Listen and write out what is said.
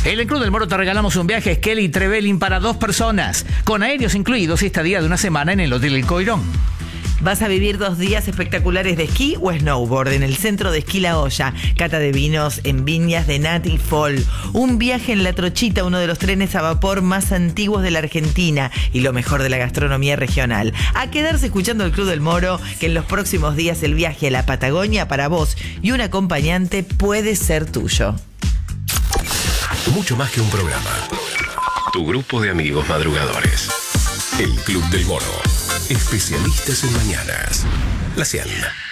En el Club del Moro te regalamos un viaje a Esquel y Trevelin para 2 personas, con aéreos incluidos y estadía de una semana en el Hotel El Coirón. Vas a vivir 2 días espectaculares de esquí o snowboard en el centro de Esquí La Olla, cata de vinos en viñas de Nat y Fall, un viaje en La Trochita, uno de los trenes a vapor más antiguos de la Argentina y lo mejor de la gastronomía regional. A quedarse escuchando el Club del Moro, que en los próximos días el viaje a la Patagonia para vos y un acompañante puede ser tuyo. Mucho más que un programa. Tu grupo de amigos madrugadores. El Club del Moro. Especialistas en mañanas. La 100.